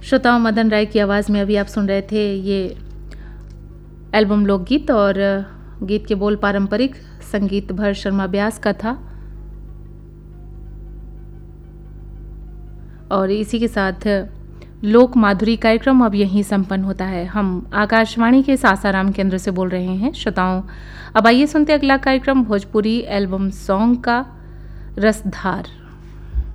श्रोताओं, मदन राय की आवाज़ में अभी आप सुन रहे थे ये एल्बम लोकगीत, और गीत के बोल पारंपरिक, संगीत भर शर्मा व्यास का था। और इसी के साथ लोक माधुरी कार्यक्रम अब यहीं संपन्न होता है। हम आकाशवाणी के सासाराम केंद्र से बोल रहे हैं। श्रोताओं, अब आइए सुनते अगला कार्यक्रम भोजपुरी एल्बम सॉन्ग का रसधार।